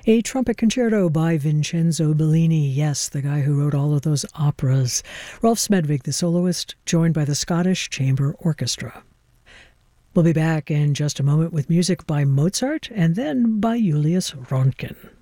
A trumpet concerto by Vincenzo Bellini. Yes, the guy who wrote all of those operas. Rolf Smedvig, the soloist, joined by the Scottish Chamber Orchestra. We'll be back in just a moment with music by Mozart and then by Julius Röntgen.